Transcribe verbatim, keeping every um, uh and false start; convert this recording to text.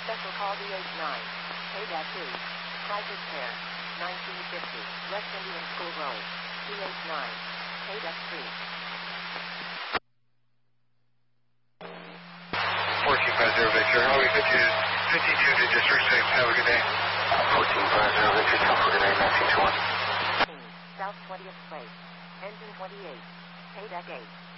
Special call D H nine. K two. Private Care. nineteen fifty. West Indian School Road. D H nine. K three. fourteen five zero Victor. How are we good to fifty-two to District six. Have a good day. fourteen five zero Victor. Have a good day. nineteen twenty. South twentieth Place. Engine twenty-eight. K eight.